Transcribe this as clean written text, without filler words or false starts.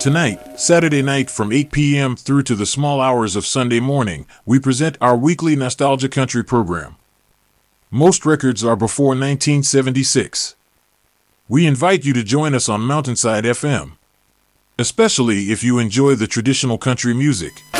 Tonight, Saturday night from 8 p.m. through to the small hours of Sunday morning, we present our weekly Nostalgia Country program. Most records are before 1976. We invite you to join us on Mountainside FM. Especially if you enjoy the traditional country music,